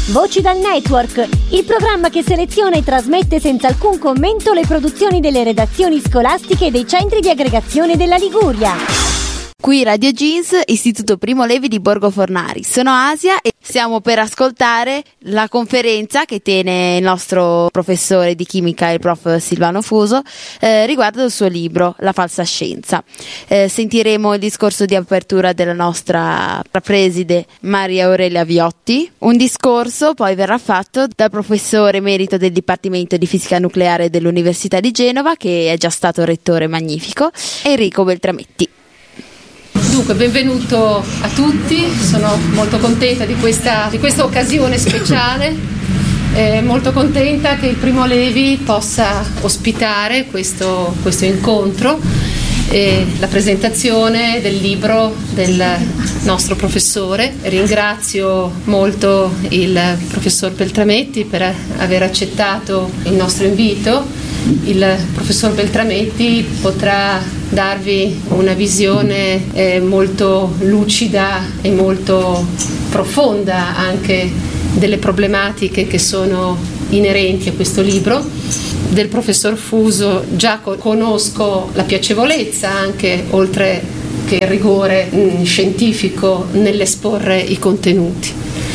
Voci dal Network, il programma che seleziona e trasmette senza alcun commento le produzioni delle redazioni scolastiche e dei centri di aggregazione della Liguria. Qui Radio Jeans, Istituto Primo Levi di Borgo Fornari. Sono Asia e stiamo per ascoltare la conferenza che tiene il nostro professore di chimica, il prof Silvano Fuso, riguardo il suo libro La falsa scienza. Sentiremo il discorso di apertura della nostra preside Maria Aurelia Viotti. Un discorso poi verrà fatto dal professore emerito del Dipartimento di Fisica Nucleare dell'Università di Genova, che è già stato rettore magnifico, Enrico Beltrametti. Dunque, benvenuto a tutti, sono molto contenta di questa occasione speciale, molto contenta che il Primo Levi possa ospitare questo incontro, la presentazione del libro del nostro professore. Ringrazio molto il professor Beltrametti per aver accettato il nostro invito. Il professor Beltrametti potrà darvi una visione molto lucida e molto profonda anche delle problematiche che sono inerenti a questo libro. Del professor Fuso già conosco la piacevolezza, anche oltre che il rigore scientifico nell'esporre i contenuti.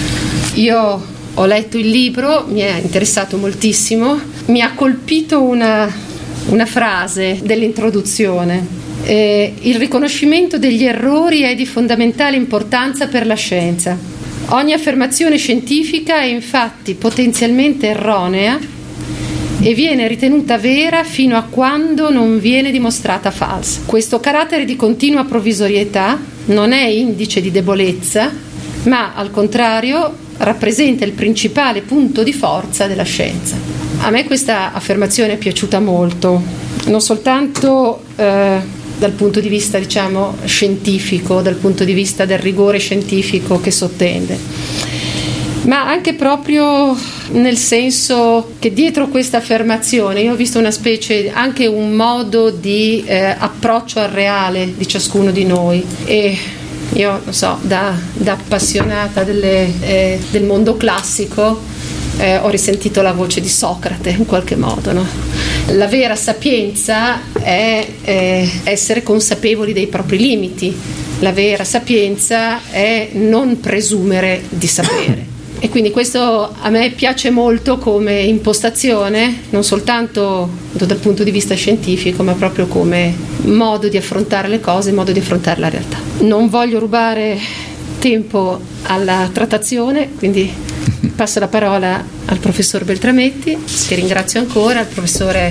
Io ho letto il libro, mi è interessato moltissimo, mi ha colpito una frase dell'introduzione. Il riconoscimento degli errori è di fondamentale importanza per la scienza. Ogni affermazione scientifica è infatti potenzialmente erronea e viene ritenuta vera fino a quando non viene dimostrata falsa. Questo carattere di continua provvisorietà non è indice di debolezza, ma al contrario rappresenta il principale punto di forza della scienza. A me questa affermazione è piaciuta molto, non soltanto dal punto di vista, diciamo, scientifico, dal punto di vista del rigore scientifico che sottende, ma anche proprio nel senso che dietro questa affermazione io ho visto una specie, anche un modo di approccio al reale di ciascuno di noi. E io non so, da appassionata del mondo classico ho risentito la voce di Socrate in qualche modo, no? La vera sapienza è essere consapevoli dei propri limiti, la vera sapienza è non presumere di sapere. E quindi questo a me piace molto come impostazione, non soltanto dal punto di vista scientifico, ma proprio come modo di affrontare le cose, modo di affrontare la realtà. Non voglio rubare tempo alla trattazione, quindi passo la parola al professor Beltrametti, che ringrazio ancora. Il professore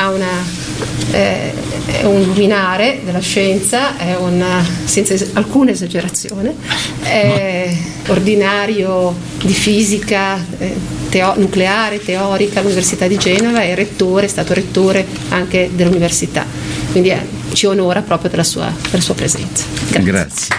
è un luminare della scienza, senza alcuna esagerazione, è ordinario di fisica nucleare, teorica all'Università di Genova, è stato rettore anche dell'università, quindi ci onora proprio della sua presenza. Grazie.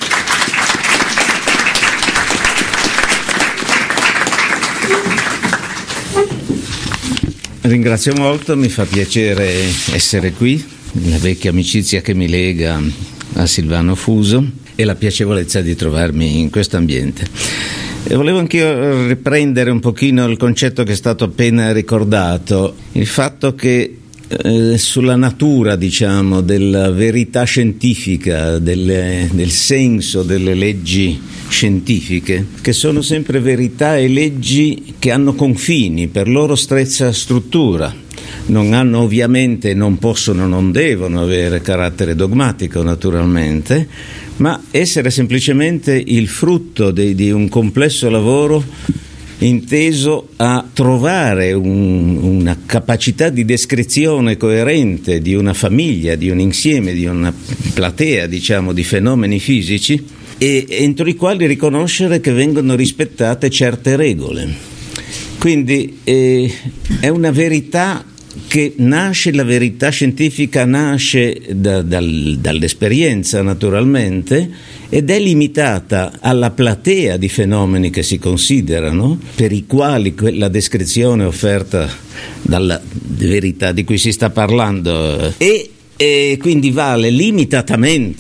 Ringrazio molto, mi fa piacere essere qui, la vecchia amicizia che mi lega a Silvano Fuso e la piacevolezza di trovarmi in questo ambiente. E volevo anch'io riprendere un pochino il concetto che è stato appena ricordato, il fatto che sulla natura, diciamo, della verità scientifica, del senso delle leggi scientifiche, che sono sempre verità e leggi che hanno confini per loro stessa struttura, non hanno ovviamente, non possono, non devono avere carattere dogmatico naturalmente, ma essere semplicemente il frutto di un complesso lavoro inteso a trovare una capacità di descrizione coerente di una famiglia, di un insieme, di una platea, diciamo, di fenomeni fisici, e entro i quali riconoscere che vengono rispettate certe regole. Quindi è una verità che nasce, la verità scientifica nasce dall'esperienza naturalmente, ed è limitata alla platea di fenomeni che si considerano, per i quali la descrizione offerta dalla verità di cui si sta parlando e quindi vale limitatamente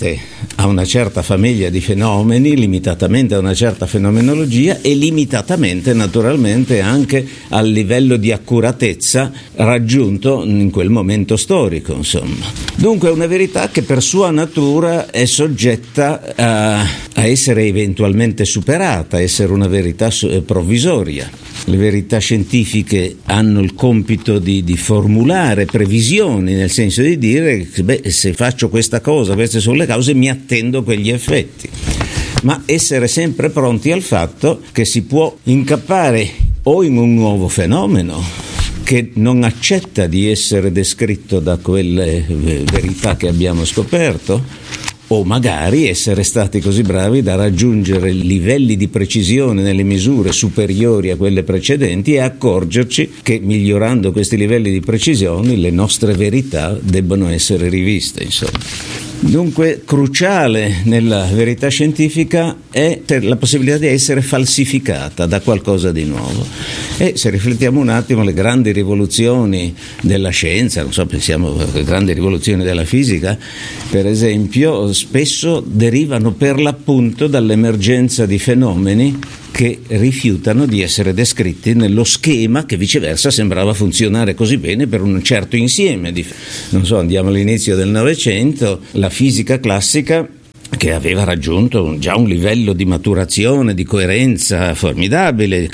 a una certa famiglia di fenomeni, limitatamente a una certa fenomenologia e limitatamente naturalmente anche al livello di accuratezza raggiunto in quel momento storico, insomma. Dunque è una verità che per sua natura è soggetta a essere eventualmente superata, a essere una verità provvisoria. Le verità scientifiche hanno il compito di formulare previsioni, nel senso di dire se faccio questa cosa, queste sono le cause, mi attendo quegli effetti, ma essere sempre pronti al fatto che si può incappare o in un nuovo fenomeno che non accetta di essere descritto da quelle verità che abbiamo scoperto, o magari essere stati così bravi da raggiungere livelli di precisione nelle misure superiori a quelle precedenti e accorgerci che migliorando questi livelli di precisione le nostre verità debbono essere riviste, insomma. Dunque cruciale nella verità scientifica è la possibilità di essere falsificata da qualcosa di nuovo. E se riflettiamo un attimo, le grandi rivoluzioni della scienza, non so, pensiamo alle grandi rivoluzioni della fisica, per esempio, spesso derivano per l'appunto dall'emergenza di fenomeni che rifiutano di essere descritti nello schema che viceversa sembrava funzionare così bene per un certo insieme di, non so, andiamo all'inizio del Novecento, la fisica classica che aveva raggiunto già un livello di maturazione, di coerenza formidabile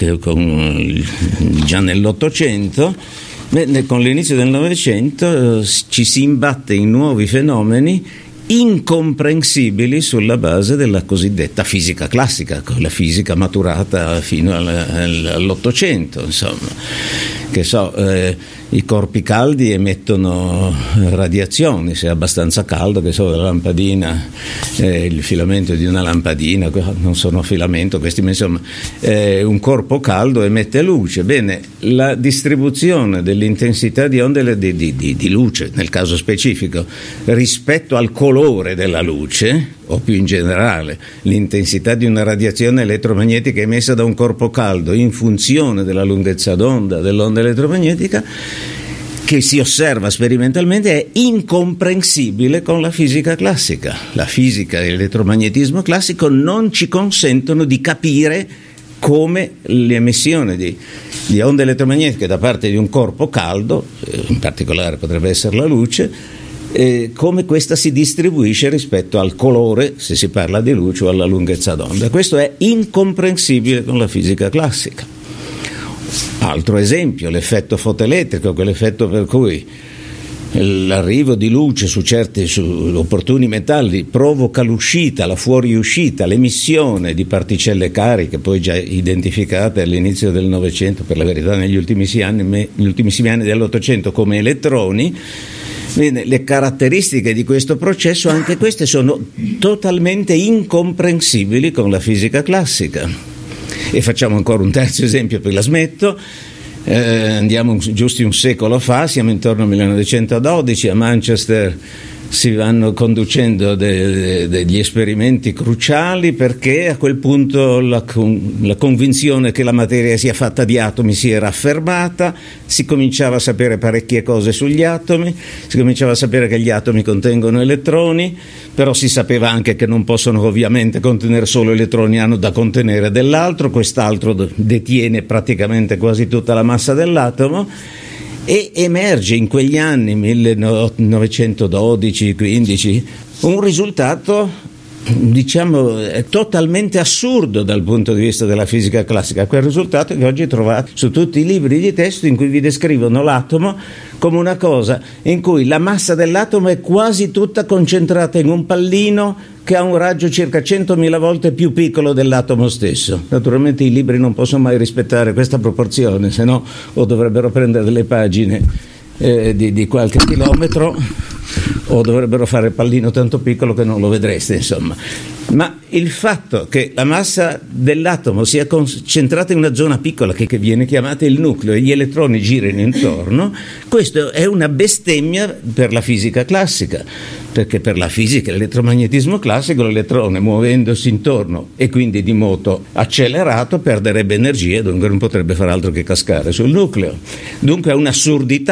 già nell'Ottocento. Con l'inizio del Novecento ci si imbatte in nuovi fenomeni incomprensibili sulla base della cosiddetta fisica classica, la fisica maturata fino all'Ottocento, insomma. Che so, i corpi caldi emettono radiazioni, se è abbastanza caldo, che so, la lampadina, il filamento di una lampadina, non sono filamento questi, ma insomma, un corpo caldo emette luce. Bene, la distribuzione dell'intensità di onde di luce, nel caso specifico, rispetto al colore della luce, o più in generale l'intensità di una radiazione elettromagnetica emessa da un corpo caldo in funzione della lunghezza d'onda dell'onda elettromagnetica che si osserva sperimentalmente, è incomprensibile con la fisica classica. La fisica e l'elettromagnetismo classico non ci consentono di capire come l'emissione di onde elettromagnetiche da parte di un corpo caldo, in particolare potrebbe essere la luce, come questa si distribuisce rispetto al colore, se si parla di luce, o alla lunghezza d'onda. Questo è incomprensibile con la fisica classica. Altro esempio, l'effetto fotoelettrico, quell'effetto per cui l'arrivo di luce su opportuni metalli provoca l'uscita, la fuoriuscita, l'emissione di particelle cariche, poi già identificate all'inizio del Novecento, per la verità negli ultimissimi anni dell'Ottocento come elettroni. Bene, le caratteristiche di questo processo, anche queste, sono totalmente incomprensibili con la fisica classica. E facciamo ancora un terzo esempio, poi la smetto. Andiamo giusto un secolo fa, siamo intorno al 1912, a Manchester si vanno conducendo degli esperimenti cruciali, perché a quel punto la convinzione che la materia sia fatta di atomi si era affermata, si cominciava a sapere parecchie cose sugli atomi, si cominciava a sapere che gli atomi contengono elettroni, però si sapeva anche che non possono ovviamente contenere solo elettroni, hanno da contenere dell'altro, quest'altro detiene praticamente quasi tutta la massa dell'atomo. E emerge in quegli anni 1912-15 un risultato, diciamo, totalmente assurdo dal punto di vista della fisica classica, quel risultato che oggi trovate su tutti i libri di testo in cui vi descrivono l'atomo come una cosa in cui la massa dell'atomo è quasi tutta concentrata in un pallino che ha un raggio circa 100.000 volte più piccolo dell'atomo stesso. Naturalmente i libri non possono mai rispettare questa proporzione, se no o dovrebbero prendere delle pagine di qualche chilometro, o dovrebbero fare il pallino tanto piccolo che non lo vedreste, insomma. Ma il fatto che la massa dell'atomo sia concentrata in una zona piccola che viene chiamata il nucleo e gli elettroni girino intorno, questo è una bestemmia per la fisica classica, perché per la fisica e l'elettromagnetismo classico l'elettrone, muovendosi intorno e quindi di moto accelerato, perderebbe energia e dunque non potrebbe fare altro che cascare sul nucleo. Dunque è un'assurdità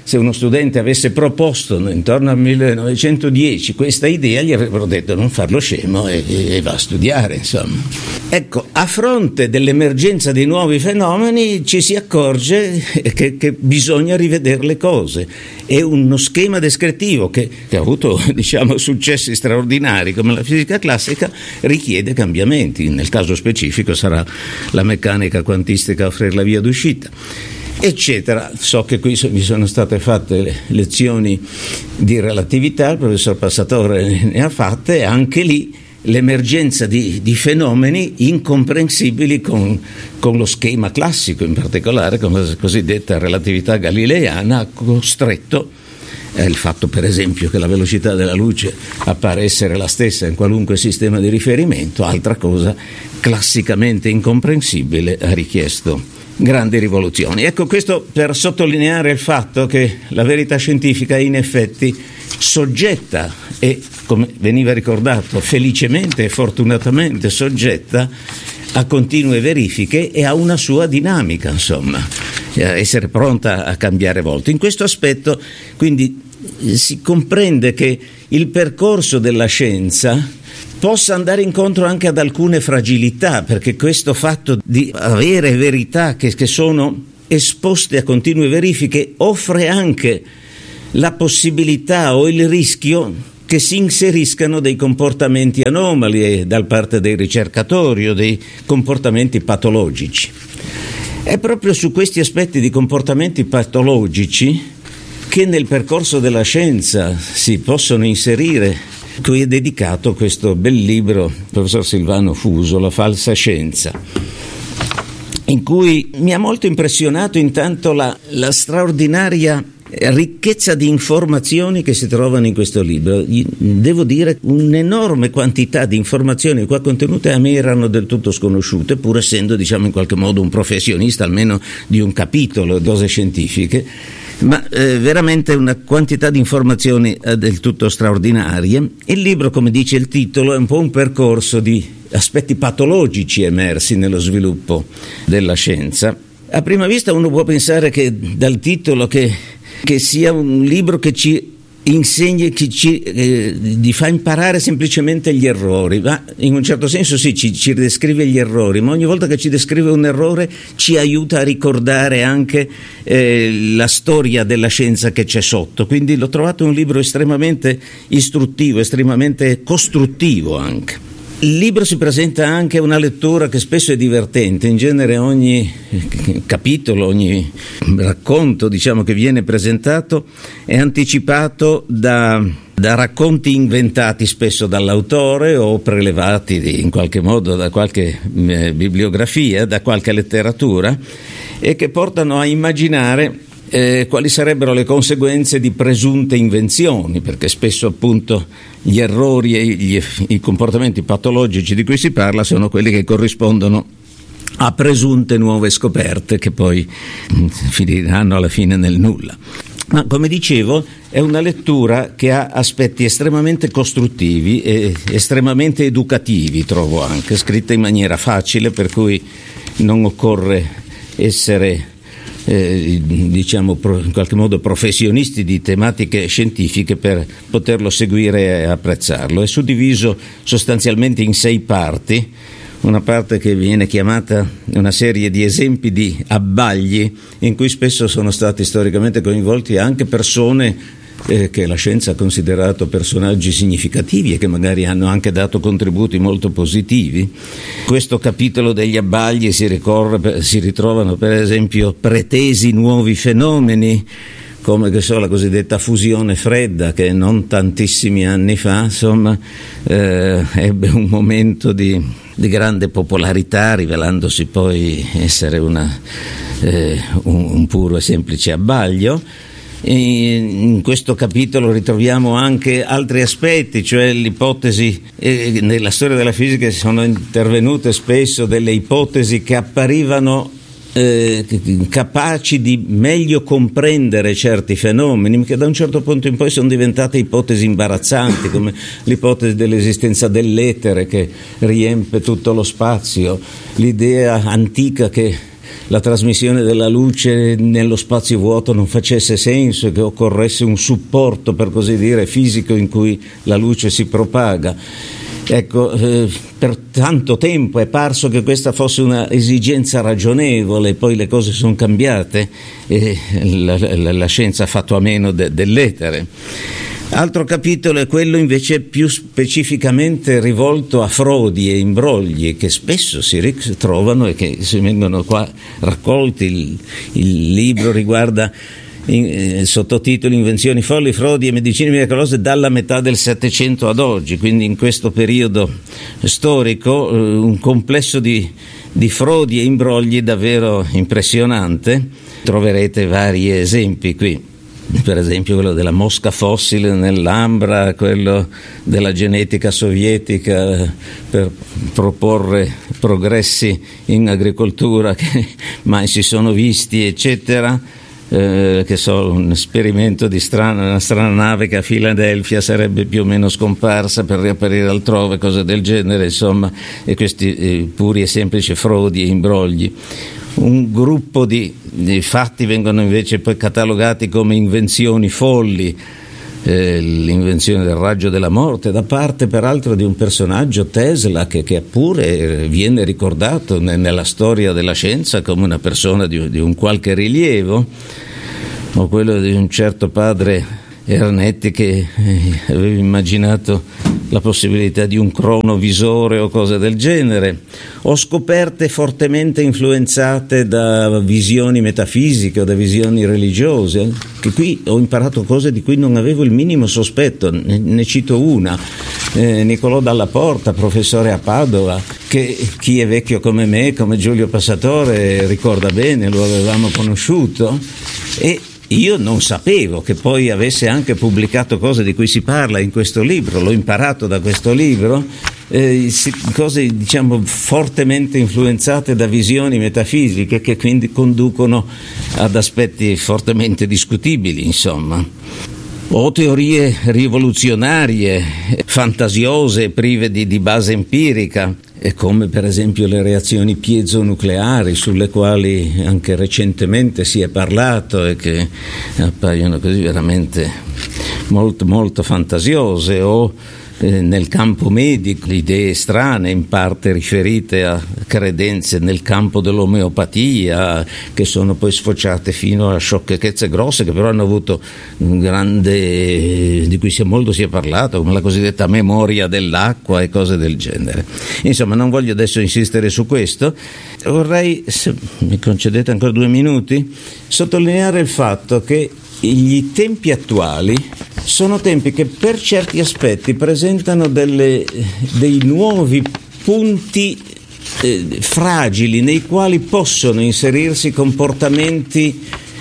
se uno studente avesse proposto intorno al 1910 questa idea, gli avrebbero detto non farlo scemo e va a studiare, insomma. Ecco, a fronte dell'emergenza dei nuovi fenomeni ci si accorge che bisogna rivedere le cose. È uno schema descrittivo che ha avuto, diciamo, successi straordinari come la fisica classica, richiede cambiamenti. Nel caso specifico sarà la meccanica quantistica a offrire la via d'uscita, eccetera. So che qui mi sono state fatte le lezioni di relatività, il professor Passatore ne ha fatte, e anche lì l'emergenza di fenomeni incomprensibili con lo schema classico, in particolare con la cosiddetta relatività galileiana, ha costretto il fatto, per esempio, che la velocità della luce appare essere la stessa in qualunque sistema di riferimento, altra cosa classicamente incomprensibile, ha richiesto grandi rivoluzioni. Ecco, questo per sottolineare il fatto che la verità scientifica è in effetti soggetta e, come veniva ricordato, felicemente e fortunatamente soggetta a continue verifiche e a una sua dinamica, insomma, essere pronta a cambiare volto. In questo aspetto, quindi, si comprende che il percorso della scienza possa andare incontro anche ad alcune fragilità, perché questo fatto di avere verità che sono esposte a continue verifiche offre anche la possibilità o il rischio che si inseriscano dei comportamenti anomali da parte dei ricercatori o dei comportamenti patologici. È proprio su questi aspetti di comportamenti patologici che nel percorso della scienza si possono inserire, cui è dedicato questo bel libro, professor Silvano Fuso, La falsa scienza, in cui mi ha molto impressionato intanto la straordinaria ricchezza di informazioni che si trovano in questo libro. Devo dire, un'enorme quantità di informazioni qua contenute a me erano del tutto sconosciute, pur essendo, diciamo, in qualche modo un professionista almeno di un capitolo di cose scientifiche, ma veramente una quantità di informazioni del tutto straordinarie. Il libro, come dice il titolo, è un po' un percorso di aspetti patologici emersi nello sviluppo della scienza. A prima vista uno può pensare che dal titolo che sia un libro che ci insegna, che ci fa imparare semplicemente gli errori, ma in un certo senso sì, ci descrive gli errori, ma ogni volta che ci descrive un errore ci aiuta a ricordare anche la storia della scienza che c'è sotto. Quindi l'ho trovato un libro estremamente istruttivo, estremamente costruttivo anche. Il libro si presenta anche una lettura che spesso è divertente. In genere ogni capitolo, ogni racconto, diciamo, che viene presentato è anticipato da racconti inventati spesso dall'autore o prelevati in qualche modo da qualche bibliografia, da qualche letteratura, e che portano a immaginare quali sarebbero le conseguenze di presunte invenzioni, perché spesso appunto gli errori e i comportamenti patologici di cui si parla sono quelli che corrispondono a presunte nuove scoperte che poi finiranno alla fine nel nulla. Ma come dicevo, è una lettura che ha aspetti estremamente costruttivi e estremamente educativi, trovo anche, scritta in maniera facile, per cui non occorre essere diciamo in qualche modo professionisti di tematiche scientifiche per poterlo seguire e apprezzarlo. È suddiviso sostanzialmente in 6 parti, una parte che viene chiamata una serie di esempi di abbagli, in cui spesso sono stati storicamente coinvolti anche persone che la scienza ha considerato personaggi significativi e che magari hanno anche dato contributi molto positivi. Questo capitolo degli abbagli si ritrovano per esempio pretesi nuovi fenomeni, come la cosiddetta fusione fredda, che non tantissimi anni fa, insomma, ebbe un momento di grande popolarità, rivelandosi poi essere un puro e semplice abbaglio. In questo capitolo ritroviamo anche altri aspetti, cioè l'ipotesi, nella storia della fisica sono intervenute spesso delle ipotesi che apparivano capaci di meglio comprendere certi fenomeni, che da un certo punto in poi sono diventate ipotesi imbarazzanti, come l'ipotesi dell'esistenza dell'etere che riempie tutto lo spazio, l'idea antica che la trasmissione della luce nello spazio vuoto non facesse senso e che occorresse un supporto, per così dire, fisico in cui la luce si propaga. Ecco, per tanto tempo è parso che questa fosse una esigenza ragionevole, poi le cose sono cambiate e la scienza ha fatto a meno dell'etere. Altro capitolo è quello invece più specificamente rivolto a frodi e imbrogli che spesso si ritrovano e che si vengono qua raccolti. Il libro riguarda sottotitolo Invenzioni folli, frodi e medicine miracolose dalla metà del Settecento ad oggi, quindi in questo periodo storico un complesso di frodi e imbrogli davvero impressionante. Troverete vari esempi qui. Per esempio quello della mosca fossile nell'ambra, quello della genetica sovietica per proporre progressi in agricoltura che mai si sono visti, eccetera. Che so, un esperimento di una strana nave che a Filadelfia sarebbe più o meno scomparsa per riapparire altrove, cose del genere, insomma, e questi puri e semplici frodi e imbrogli. Un gruppo di fatti vengono invece poi catalogati come invenzioni folli, l'invenzione del raggio della morte da parte peraltro di un personaggio, Tesla, che pure viene ricordato nella storia della scienza come una persona di un qualche rilievo, o quello di un certo padre Ernetti che aveva immaginato la possibilità di un cronovisore o cose del genere, o scoperte fortemente influenzate da visioni metafisiche o da visioni religiose, che qui ho imparato cose di cui non avevo il minimo sospetto. Ne cito una, Niccolò Dalla Porta, professore a Padova, che chi è vecchio come me, come Giulio Passatore, ricorda bene, lo avevamo conosciuto, e io non sapevo che poi avesse anche pubblicato cose di cui si parla in questo libro, l'ho imparato da questo libro, cose diciamo fortemente influenzate da visioni metafisiche che quindi conducono ad aspetti fortemente discutibili, insomma. O teorie rivoluzionarie, fantasiose, prive di base empirica, come per esempio le reazioni piezonucleari, sulle quali anche recentemente si è parlato e che appaiono così veramente molto, molto fantasiose, o nel campo medico idee strane, in parte riferite a credenze nel campo dell'omeopatia, che sono poi sfociate fino a sciocchezze grosse, che però hanno avuto un grande, di cui molto si è parlato, come la cosiddetta memoria dell'acqua e cose del genere. Insomma, non voglio adesso insistere su questo, vorrei, se mi concedete ancora 2 minuti, sottolineare il fatto che gli tempi attuali sono tempi che per certi aspetti presentano dei nuovi punti fragili nei quali possono inserirsi comportamenti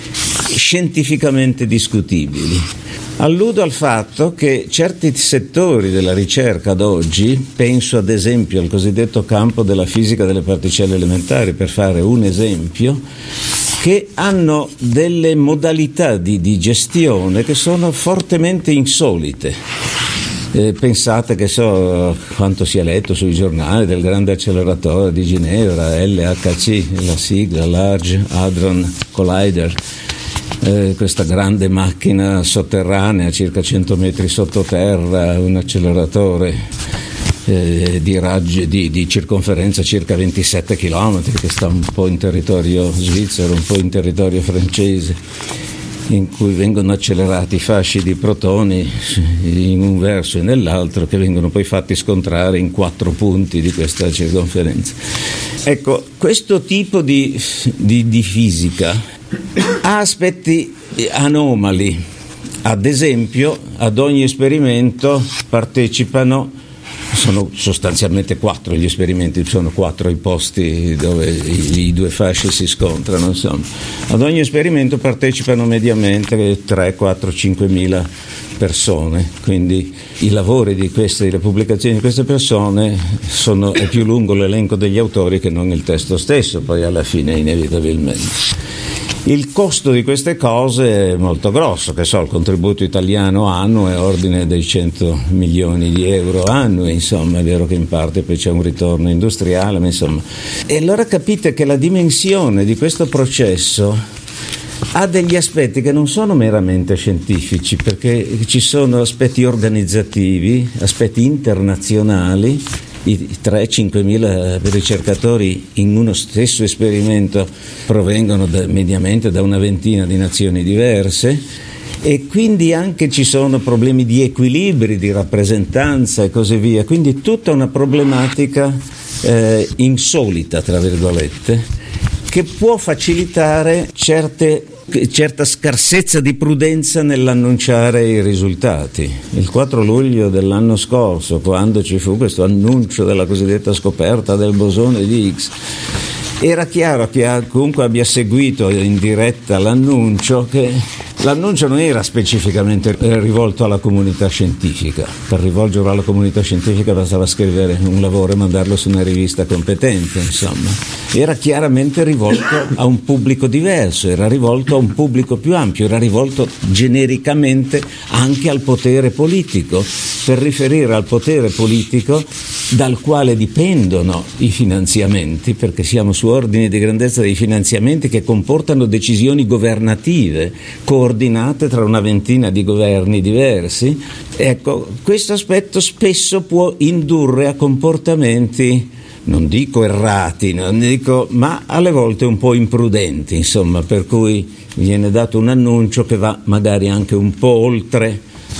scientificamente discutibili. Alludo al fatto che certi settori della ricerca ad oggi, penso ad esempio al cosiddetto campo della fisica delle particelle elementari, per fare un esempio, che hanno delle modalità di gestione che sono fortemente insolite. Pensate che quanto si è letto sui giornali del grande acceleratore di Ginevra, LHC, la sigla Large Hadron Collider, questa grande macchina sotterranea, circa 100 metri sottoterra, un acceleratore di raggi di circonferenza circa 27 km, che sta un po' in territorio svizzero, un po' in territorio francese, in cui vengono accelerati fasci di protoni in un verso e nell'altro, che vengono poi fatti scontrare in 4 punti di questa circonferenza. Ecco, questo tipo di fisica ha aspetti anomali. Ad esempio, ad ogni esperimento partecipano, sono sostanzialmente 4 gli esperimenti, sono 4 i posti dove i 2 fasci si scontrano, insomma. Ad ogni esperimento partecipano mediamente 3, 4, 5 mila persone, quindi i lavori di queste, le pubblicazioni di queste persone è più lungo l'elenco degli autori che non il testo stesso, poi alla fine inevitabilmente. Il costo di queste cose è molto grosso, che so, il contributo italiano annuo è ordine dei 100 milioni di euro annui, insomma, è vero che in parte poi c'è un ritorno industriale, ma insomma. E allora capite che la dimensione di questo processo ha degli aspetti che non sono meramente scientifici, perché ci sono aspetti organizzativi, aspetti internazionali. I 3-5 mila ricercatori in uno stesso esperimento provengono mediamente da una ventina di nazioni diverse, e quindi anche ci sono problemi di equilibri, di rappresentanza e così via, quindi tutta una problematica insolita, tra virgolette, che può facilitare certa scarsezza di prudenza nell'annunciare i risultati. Il 4 luglio dell'anno scorso, quando ci fu questo annuncio della cosiddetta scoperta del bosone di Higgs, era chiaro che comunque abbia seguito in diretta l'annuncio che l'annuncio non era specificamente rivolto alla comunità scientifica. Per rivolgerlo alla comunità scientifica bastava scrivere un lavoro e mandarlo su una rivista competente, insomma. Era chiaramente rivolto a un pubblico diverso, era rivolto a un pubblico più ampio, era rivolto genericamente anche al potere politico, per riferire al potere politico dal quale dipendono i finanziamenti, perché siamo su ordini di grandezza dei finanziamenti che comportano decisioni governative coordinate tra una ventina di governi diversi. Ecco, questo aspetto spesso può indurre a comportamenti, non dico errati, ma alle volte un po' imprudenti, insomma, per cui viene dato un annuncio che va magari anche un po' oltre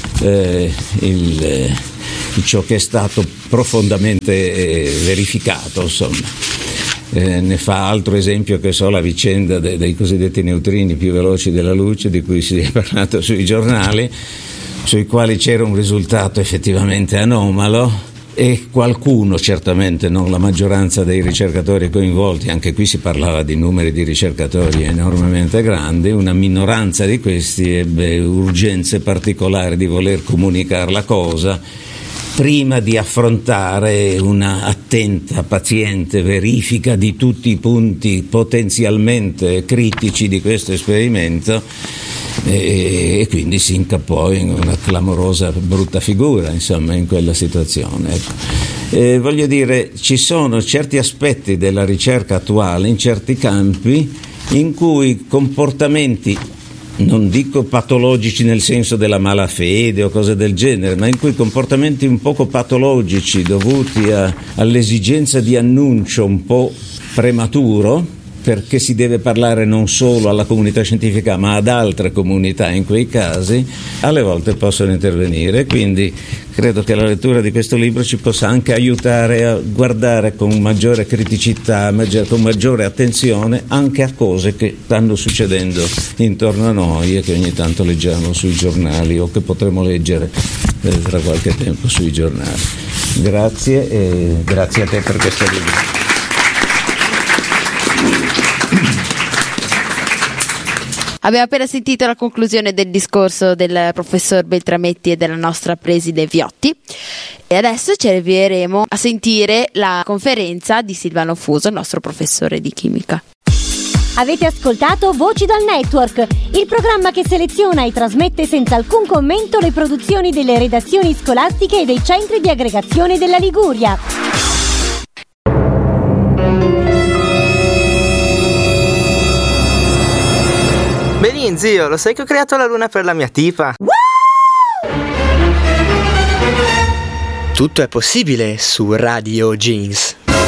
ciò che è stato profondamente verificato, insomma. Ne fa altro esempio, che so, la vicenda dei cosiddetti neutrini più veloci della luce, di cui si è parlato sui giornali, sui quali c'era un risultato effettivamente anomalo, e qualcuno, certamente non la maggioranza dei ricercatori coinvolti, anche qui si parlava di numeri di ricercatori enormemente grandi, una minoranza di questi ebbe urgenze particolari di voler comunicare la cosa prima di affrontare una attenta, paziente verifica di tutti i punti potenzialmente critici di questo esperimento, e quindi si incappò in una clamorosa brutta figura, insomma, in quella situazione. Ecco. Voglio dire, ci sono certi aspetti della ricerca attuale in certi campi in cui comportamenti, non dico patologici nel senso della malafede o cose del genere, ma in cui comportamenti un poco patologici dovuti all'esigenza di annuncio un po' prematuro, perché si deve parlare non solo alla comunità scientifica ma ad altre comunità in quei casi, alle volte possono intervenire. Quindi credo che la lettura di questo libro ci possa anche aiutare a guardare con maggiore criticità, con maggiore attenzione anche a cose che stanno succedendo intorno a noi e che ogni tanto leggiamo sui giornali o che potremo leggere tra qualche tempo sui giornali. Grazie, e grazie a te per questo libro. Abbiamo appena sentito la conclusione del discorso del professor Beltrametti e della nostra preside Viotti, e adesso ci arriveremo a sentire la conferenza di Silvano Fuso, il nostro professore di chimica. Avete ascoltato Voci dal Network, il programma che seleziona e trasmette senza alcun commento le produzioni delle redazioni scolastiche e dei centri di aggregazione della Liguria. Belin, zio, lo sai che ho creato la luna per la mia tipa? Tutto è possibile su Radio Jeans.